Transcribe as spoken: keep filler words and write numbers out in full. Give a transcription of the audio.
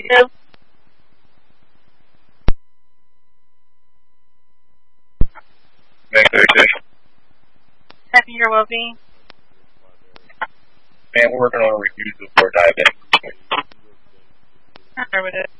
you. Man, Happy your well-being. we're working on a refusal for diabetic. I'm with it.